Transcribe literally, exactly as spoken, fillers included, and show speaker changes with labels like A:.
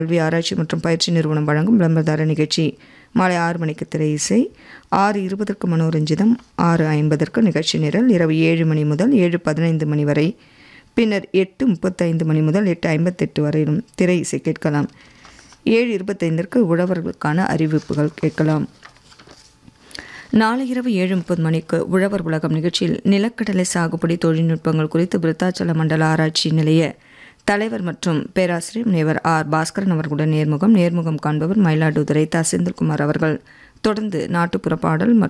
A: கல்வி ஆராய்ச்சி மற்றும் பயிற்சி நிறுவனம் வழங்கும் விளம்பரதார நிகழ்ச்சி மாலை ஆறு மணிக்கு திரை இசை, ஆறு இருபதற்கு மனோரஞ்சிதம், ஆறு ஐம்பதற்கு நிகழ்ச்சி நிரல், இரவு ஏழு மணி முதல் ஏழு பதினைந்து மணி வரை, பின்னர் எட்டு முப்பத்தைந்து மணி முதல் எட்டு ஐம்பத்தெட்டு வரையிலும் திரை இசை கேட்கலாம். ஏழு இருபத்தைந்திற்கு உழவர்களுக்கான அறிவிப்புகள் கேட்கலாம். நாளை இரவு ஏழு முப்பது மணிக்கு உழவர் உலகம் நிகழ்ச்சியில் நிலக்கடலை சாகுபடி தொழில்நுட்பங்கள் குறித்து விருத்தாச்சல மண்டல ஆராய்ச்சி நிலைய தலைவர் மற்றும் பேராசிரியர் முனைவர் ஆர் பாஸ்கரன் அவர்களுடன் நேர்முகம் நேர்முகம் காண்பவர் மயிலாடுதுறை த செந்தில்குமார் அவர்கள். தொடர்ந்து நாட்டுப்புற பாடல் மற்றும்